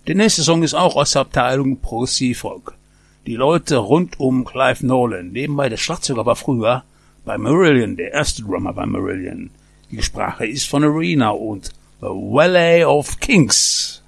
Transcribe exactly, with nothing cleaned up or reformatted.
Der nächste Song ist auch aus der Abteilung Progressive Rock. Die Leute rund um Clive Nolan, nebenbei der Schlagzeuger war früher bei Marillion, der erste Drummer bei Marillion. Die Sprache ist von Arena und The Valley of Kings.